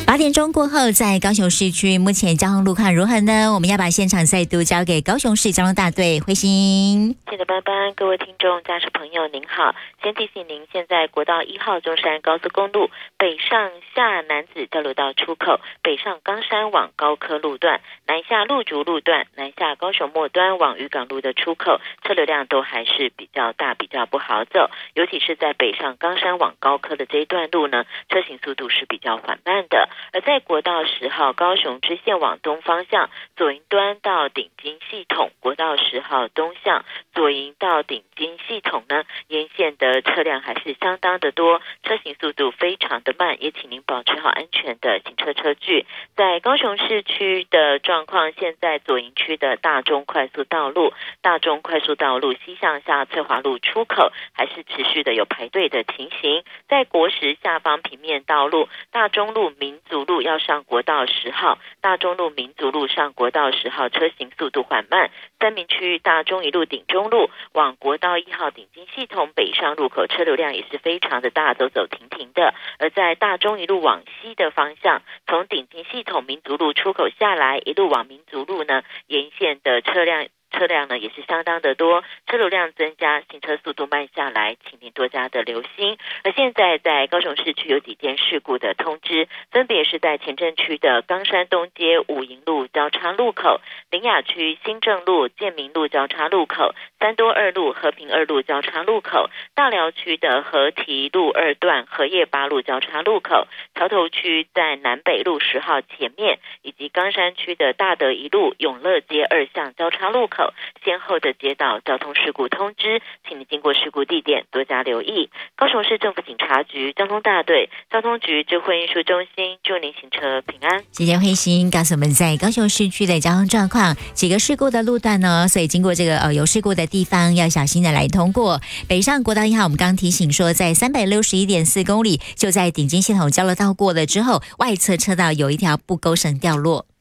8点钟过后，在高雄市区目前交通路况如何呢？我们要把现场再度交给高雄市交通大队慧欣。 亲爱的班班，各位听众、驾驶朋友，您好！先提醒您，现在国道1号中山高速公路北上下楠梓交流道出口、北上冈山往高科路段、南下鹿竹路段、南下高雄末端往渔港路的出口，车流量都还是比较大，比较不好走。尤其是在北上冈山往高科的这一段路呢，车行速度是比较缓慢的。而在国道10号高雄支线往东方向，左营端到顶金系统，国道10号东向左营到顶金系统呢，沿线的车辆还是相当的多，车行速度非常的慢，也请您保持好安全的行车车距。在高雄市区的状况，现在左营区的大中快速道路西向下翠华路出口还是持续的有排队的情形。在国十下方平面道路大中路民族路要上国道10号，大中路民族路上国道10号车行速度缓慢。三民区大中一路顶中路往国道1号顶金系统北上入口车流量也是非常的大，走走停停的。而在大中一路往西的方向，从顶金系统民族路出口下来，一路往民族路呢，沿线的车辆呢也是相当的多，车流量增加，行车速度慢下来，请您多加的留心。而现在在高雄市区有几件事故的通知，分别是在前镇区的冈山东街武营路交叉路口、苓雅区新正路建民路交叉路口、三多二路和平二路交叉路口、大寮区的河堤路2段荷叶8路交叉路口、桥头区在南北路10号前面，以及冈山区的大德一路永乐街2巷交叉路口先后的接到交通事故通知，请你经过事故地点多加留意。高雄市政府警察局交通大队交通局智慧运输中心祝您行车平安。 谢谢慧欣告诉我们在高雄市区的交通状况，几个事故的路段呢，所以经过这个有事故的地方要小心的来通过。北上国道1号，我们刚提醒说，在361.4公里，就在顶金系统交流道过了之后，外侧车道有一条不勾绳掉落。